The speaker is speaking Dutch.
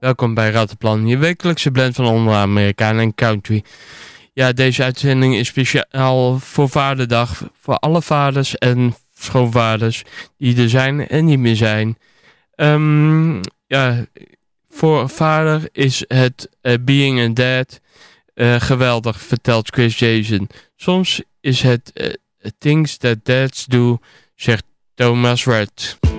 welkom bij Rattenplan, je wekelijkse blend van onder Amerikaan en country. Ja, deze uitzending is speciaal voor Vaderdag, voor alle vaders en schoonvaders die er zijn en niet meer zijn. Voor vader is het Being a Dad geweldig, vertelt Chris Jason. Soms is het Things That Dads Do, zegt Thomas Red.